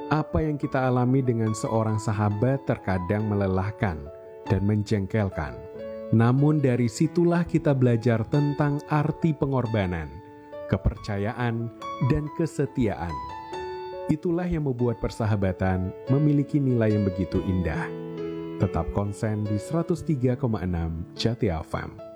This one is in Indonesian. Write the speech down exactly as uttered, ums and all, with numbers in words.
Apa yang kita alami dengan seorang sahabat terkadang melelahkan dan menjengkelkan. Namun dari situlah kita belajar tentang arti pengorbanan, kepercayaan, dan kesetiaan. Itulah yang membuat persahabatan memiliki nilai yang begitu indah. Tetap konsen di seratus tiga koma enam Jati F M.